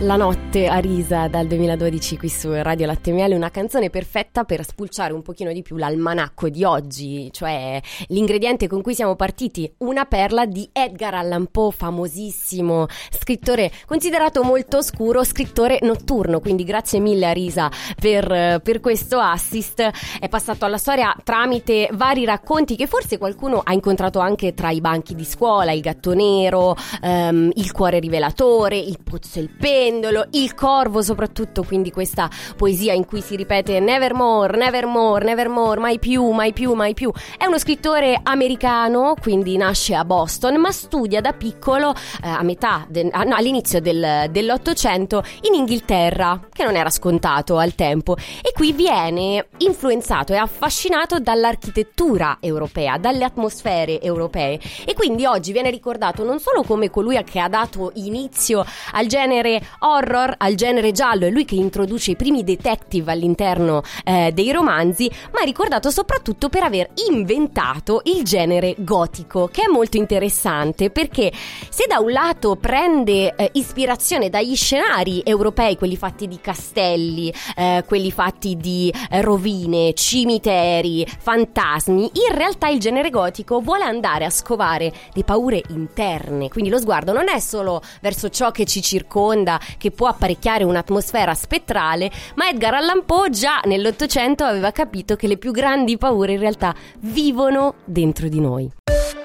La notte a risa dal 2012 qui su Radio Latte Miele, una canzone perfetta per spulciare un pochino di più l'almanacco di oggi, cioè l'ingrediente con cui siamo partiti, una perla di Edgar Allan Poe, famosissimo scrittore considerato molto oscuro, scrittore notturno, quindi grazie mille a Risa per questo assist. È passato alla storia tramite vari racconti che forse qualcuno ha incontrato anche tra i banchi di scuola: Il gatto nero, Il cuore rivelatore, Il pozzo e il pendolo, Il corvo soprattutto, quindi questa poesia in cui si ripete nevermore, nevermore, nevermore, mai più, mai più, mai più. È uno scrittore americano, quindi nasce a Boston, ma studia da piccolo all'inizio dell'Ottocento in Inghilterra, che non era scontato al tempo, e qui viene influenzato e affascinato dall'architettura europea, dalle atmosfere europee, e quindi oggi viene ricordato non solo come colui che ha dato inizio al genere horror, al genere giallo, è lui che introduce i primi detective all'interno dei romanzi, ma è ricordato soprattutto per aver inventato il genere gotico, che è molto interessante perché se da un lato prende ispirazione dagli scenari europei, quelli fatti di castelli, quelli fatti di rovine, cimiteri, fantasmi, in realtà il genere gotico vuole andare a scovare le paure interne, quindi lo sguardo non è solo verso ciò che ci circonda, che può apparecchiare un'atmosfera spettrale, ma Edgar Allan Poe già nell'Ottocento aveva capito che le più grandi paure in realtà vivono dentro di noi.